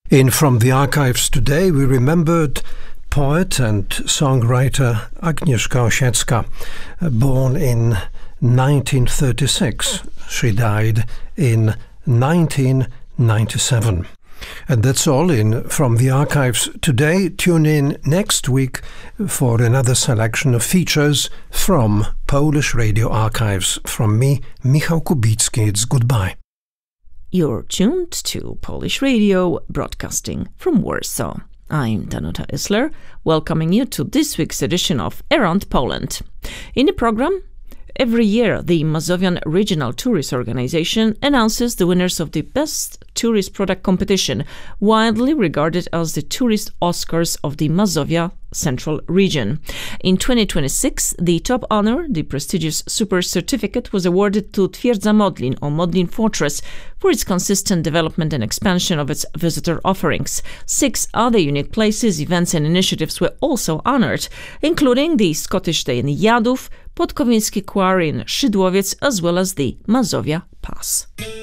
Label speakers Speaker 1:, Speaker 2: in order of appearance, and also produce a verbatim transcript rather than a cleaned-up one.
Speaker 1: In From the Archives today, we remembered poet and songwriter Agnieszka Osiecka, born in nineteen thirty-six. She died in nineteen ninety-seven. And that's all in From the Archives today. Tune in next week for another selection of features from Polish Radio Archives. From me, Michał Kubicki, it's goodbye.
Speaker 2: You're tuned to Polish Radio, broadcasting from Warsaw. I'm Danuta Isler, welcoming you to this week's edition of Around Poland. In the program, every year the Mazovian Regional Tourist Organization announces the winners of the Best Tourist Product Competition, widely regarded as the Tourist Oscars of the Mazovia Central Region. In twenty twenty-six, the top honor, the prestigious Super Certificate, was awarded to Twierdza Modlin, or Modlin Fortress, for its consistent development and expansion of its visitor offerings. Six other unique places, events and initiatives were also honored, including the Scottish Day in Jadów, Podkowiński Quarry in Szydłowiec, as well as the Mazovia Pass.